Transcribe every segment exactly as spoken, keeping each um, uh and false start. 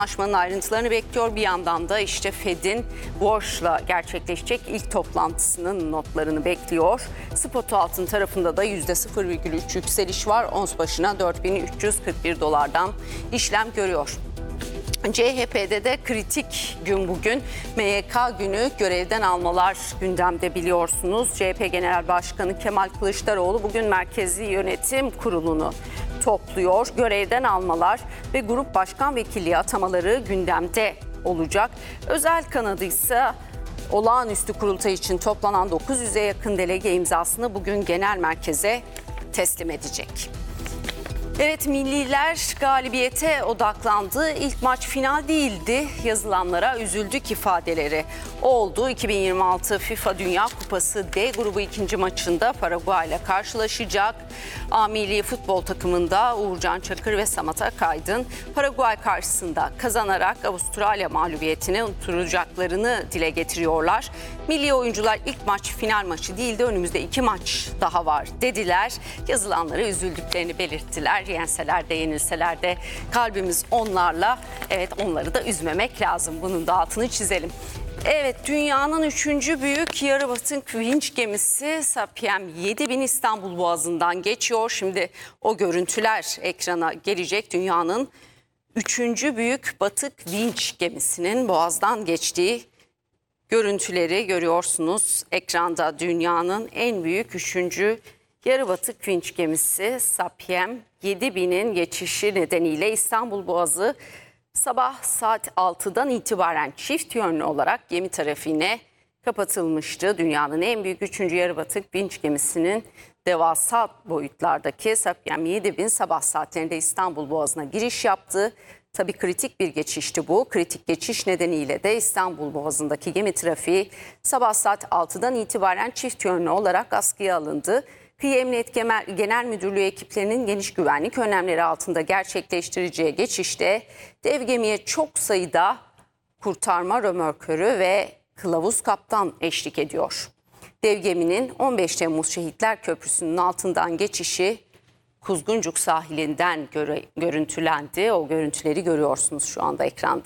Anlaşmanın ayrıntılarını bekliyor. Bir yandan da işte Fed'in borçla gerçekleşecek ilk toplantısının notlarını bekliyor. Spot altın tarafında da yüzde sıfır virgül üç yükseliş var. Ons başına dört bin üç yüz kırk bir dolardan işlem görüyor. C H P'de de kritik gün bugün. M Y K günü, görevden almalar gündemde biliyorsunuz. C H P Genel Başkanı Kemal Kılıçdaroğlu bugün Merkezi Yönetim Kurulu'nu topluyor. Görevden almalar ve grup başkan vekilliği atamaları gündemde olacak. Özel kanadı ise olağanüstü kurultay için toplanan dokuz yüze yakın delege imzasını bugün genel merkeze teslim edecek. Evet, milliler galibiyete odaklandı. İlk maç final değildi. Yazılanlara üzüldük ifadeleri oldu. iki bin yirmi altı FIFA Dünya Kupası D grubu ikinci maçında Paraguay ile karşılaşacak. A milli futbol takımında Uğurcan Çakır ve Samet Akaydın Paraguay karşısında kazanarak Avustralya mağlubiyetini unutturacaklarını dile getiriyorlar. Milli oyuncular ilk maç final maçı değildi, önümüzde iki maç daha var dediler. Yazılanlara üzüldüklerini belirttiler. Yenseler de yenilseler de kalbimiz onlarla. Evet, onları da üzmemek lazım. Bunun da altını çizelim. Evet, dünyanın üçüncü büyük yarı batık vinç gemisi Saipem yedi bin İstanbul Boğazı'ndan geçiyor. Şimdi o görüntüler ekrana gelecek. Dünyanın üçüncü büyük batık vinç gemisinin Boğaz'dan geçtiği görüntüleri görüyorsunuz. Ekranda dünyanın en büyük üçüncü yarı batık vinç gemisi Saipem yedi binin geçişi nedeniyle İstanbul Boğazı sabah saat altıdan itibaren çift yönlü olarak gemi trafiğine kapatılmıştı. Dünyanın en büyük üçüncü yarı batık vinç gemisinin devasa boyutlardaki Saipem yedi bin sabah saatlerinde İstanbul Boğazı'na giriş yaptı. Tabii kritik bir geçişti bu. Kritik geçiş nedeniyle de İstanbul Boğazı'ndaki gemi trafiği sabah saat altıdan itibaren çift yönlü olarak askıya alındı. Kıyı Emniyet Genel Müdürlüğü ekiplerinin geniş güvenlik önlemleri altında gerçekleştireceği geçişte dev gemiye çok sayıda kurtarma römorkörü ve kılavuz kaptan eşlik ediyor. Dev geminin on beş Temmuz Şehitler Köprüsü'nün altından geçişi Kuzguncuk sahilinden göre, görüntülendi. O görüntüleri görüyorsunuz şu anda ekranda.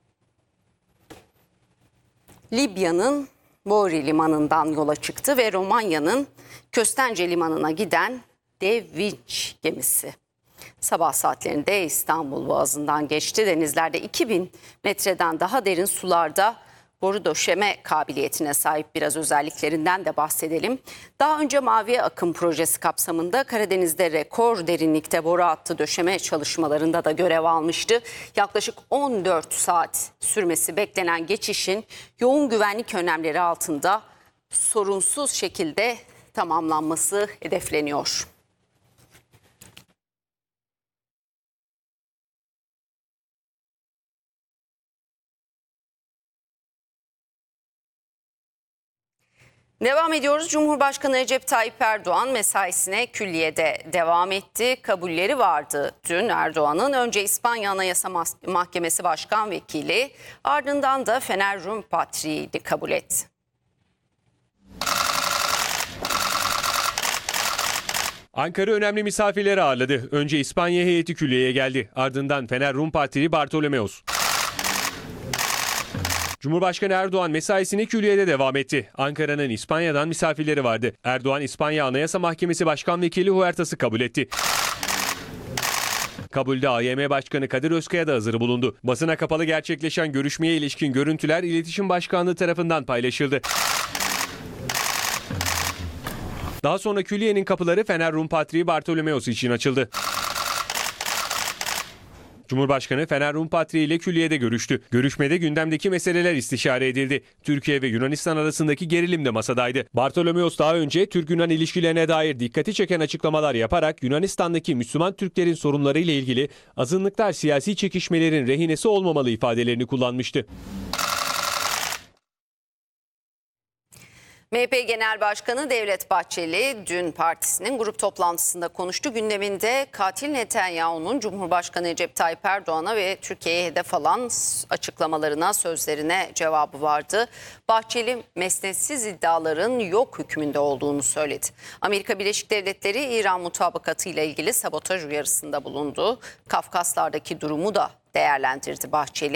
Libya'nın Bori limanından yola çıktı ve Romanya'nın Köstence limanına giden dev vinç gemisi sabah saatlerinde İstanbul Boğazı'ndan geçti. Denizlerde iki bin metreden daha derin sularda boru döşeme kabiliyetine sahip, biraz özelliklerinden de bahsedelim. Daha önce Mavi Akım projesi kapsamında Karadeniz'de rekor derinlikte boru hattı döşeme çalışmalarında da görev almıştı. Yaklaşık on dört saat sürmesi beklenen geçişin yoğun güvenlik önlemleri altında sorunsuz şekilde tamamlanması hedefleniyor. Devam ediyoruz. Cumhurbaşkanı Recep Tayyip Erdoğan mesaisine külliyede devam etti. Kabulleri vardı dün Erdoğan'ın. Önce İspanya Anayasa Mahkemesi Başkan Vekili, ardından da Fener Rum Patriği'ni kabul etti. Ankara önemli misafirleri ağırladı. Önce İspanya heyeti külliyeye geldi. Ardından Fener Rum Patriği Bartolomeos. Cumhurbaşkanı Erdoğan mesaisine külliyede devam etti. Ankara'nın İspanya'dan misafirleri vardı. Erdoğan İspanya Anayasa Mahkemesi Başkan Vekili Huertas'ı kabul etti. Kabulde A Y M Başkanı Kadir Özkaya da hazır bulundu. Basına kapalı gerçekleşen görüşmeye ilişkin görüntüler İletişim Başkanlığı tarafından paylaşıldı. Daha sonra külliyenin kapıları Fener Rum Patriği Bartolomeos için açıldı. Cumhurbaşkanı Fener Rum Patriği ile külliyede görüştü. Görüşmede gündemdeki meseleler istişare edildi. Türkiye ve Yunanistan arasındaki gerilim de masadaydı. Bartolomeos daha önce Türk-Yunan ilişkilerine dair dikkati çeken açıklamalar yaparak Yunanistan'daki Müslüman Türklerin sorunları ile ilgili azınlıklar siyasi çekişmelerin rehinesi olmamalı ifadelerini kullanmıştı. M H P Genel Başkanı Devlet Bahçeli dün partisinin grup toplantısında konuştu. Gündeminde katil Netanyahu'nun Cumhurbaşkanı Recep Tayyip Erdoğan'a ve Türkiye'ye hedef alan açıklamalarına, sözlerine cevabı vardı. Bahçeli mesnetsiz iddiaların yok hükmünde olduğunu söyledi. Amerika Birleşik Devletleri İran mutabakatı ile ilgili sabotaj uyarısında bulundu. Kafkaslardaki durumu da değerlendirdi Bahçeli.